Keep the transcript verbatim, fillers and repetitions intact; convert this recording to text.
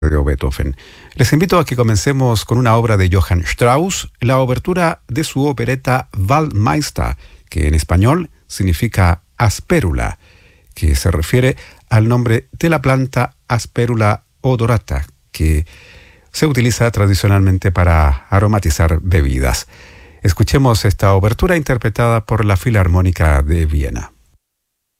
de Beethoven. Les invito a que comencemos con una obra de Johann Strauss, la obertura de su opereta Waldmeister, que en español significa aspérula, que se refiere al nombre de la planta Asperula odorata, que se utiliza tradicionalmente para aromatizar bebidas. Escuchemos esta obertura interpretada por la Filarmónica de Viena.